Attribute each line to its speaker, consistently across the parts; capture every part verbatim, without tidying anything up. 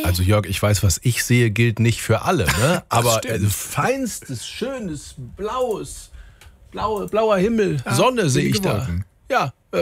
Speaker 1: Also Jörg, ich weiß, was ich sehe, gilt nicht für alle, ne? Aber
Speaker 2: stimmt.
Speaker 1: äh, feinstes, schönes, blaues, blaue, blauer Himmel,
Speaker 2: Ja,
Speaker 1: Sonne sehe ich
Speaker 2: wenige
Speaker 1: da.
Speaker 2: Wolken.
Speaker 1: Ja, äh.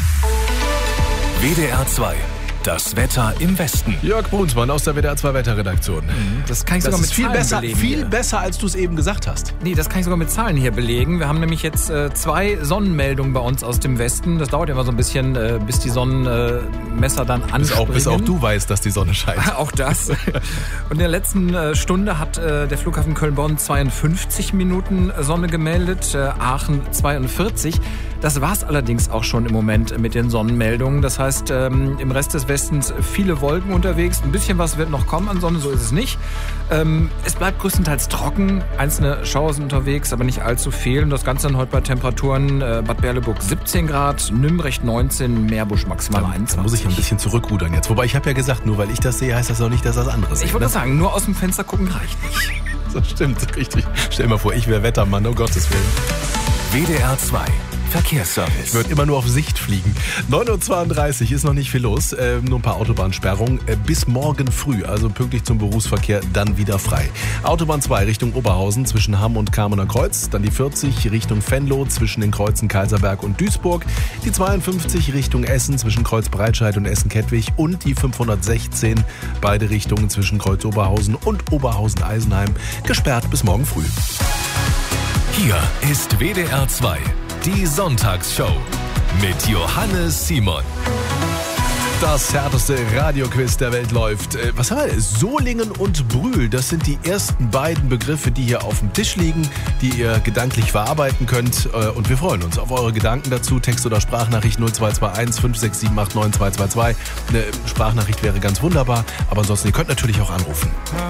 Speaker 3: W D R zwei. Das Wetter im Westen.
Speaker 1: Jörg Brunsmann aus der W D R zwei Wetterredaktion.
Speaker 2: Das kann ich
Speaker 1: Das
Speaker 2: sogar mit
Speaker 1: ist viel
Speaker 2: Zahlen
Speaker 1: besser,
Speaker 2: belegen.
Speaker 1: viel
Speaker 2: hier.
Speaker 1: besser, als du es eben gesagt hast.
Speaker 2: Nee, das kann ich sogar mit Zahlen hier belegen. Wir haben nämlich jetzt äh, zwei Sonnenmeldungen bei uns aus dem Westen. Das dauert ja immer so ein bisschen, äh, bis die Sonnenmesser dann
Speaker 1: Bis
Speaker 2: anspringen.
Speaker 1: auch, bis auch du weißt, dass die Sonne scheint.
Speaker 2: Auch das. Und in der letzten äh, Stunde hat äh, der Flughafen Köln-Bonn zweiundfünfzig Minuten Sonne gemeldet, äh, Aachen zweiundvierzig. Das war's allerdings auch schon im Moment mit den Sonnenmeldungen. Das heißt, ähm, im Rest des Westens viele Wolken unterwegs. Ein bisschen was wird noch kommen an Sonne, so ist es nicht. Ähm, es bleibt größtenteils trocken. Einzelne Schauer sind unterwegs, aber nicht allzu viel. Und das Ganze dann heute bei Temperaturen äh, Bad Berleburg siebzehn Grad, Nürnberg neunzehn, Meerbusch maximal
Speaker 1: Da
Speaker 2: einundzwanzig.
Speaker 1: muss ich ein bisschen zurückrudern jetzt. Wobei ich habe ja gesagt, nur weil ich das sehe, heißt das auch nicht, dass das andere sehen.
Speaker 2: Ich wollte
Speaker 1: ne?
Speaker 2: sagen, nur aus dem Fenster gucken reicht nicht.
Speaker 1: Das stimmt, richtig. Stell dir mal vor, ich wäre Wettermann, um Gottes Willen.
Speaker 3: W D R zwei. Verkehrsservice.
Speaker 1: Ich würde immer nur auf Sicht fliegen. neun Uhr zweiunddreißig ist noch nicht viel los. Äh, nur ein paar Autobahnsperrungen. Äh, bis morgen früh, also pünktlich zum Berufsverkehr, dann wieder frei. Autobahn zwei Richtung Oberhausen zwischen Hamm und Kamener Kreuz. Dann die vierzig Richtung Venlo zwischen den Kreuzen Kaiserberg und Duisburg. Die zweiundfünfzig Richtung Essen zwischen Kreuz Breitscheid und Essen-Kettwig. Und die fünfhundertsechzehn beide Richtungen zwischen Kreuz Oberhausen und Oberhausen-Eisenheim. Gesperrt bis morgen früh.
Speaker 3: Hier ist W D R zwei. Die Sonntagsshow mit Johannes Simon.
Speaker 1: Das härteste Radioquiz der Welt läuft. Äh, Was haben wir? Solingen und Brühl, das sind die ersten beiden Begriffe, die hier auf dem Tisch liegen, die ihr gedanklich verarbeiten könnt. Äh, Und wir freuen uns auf eure Gedanken dazu. Text- oder Sprachnachricht null zwei zwei eins fünf sechs sieben acht neun zwei zwei zwei. Eine Sprachnachricht wäre ganz wunderbar, aber ansonsten, ihr könnt natürlich auch anrufen.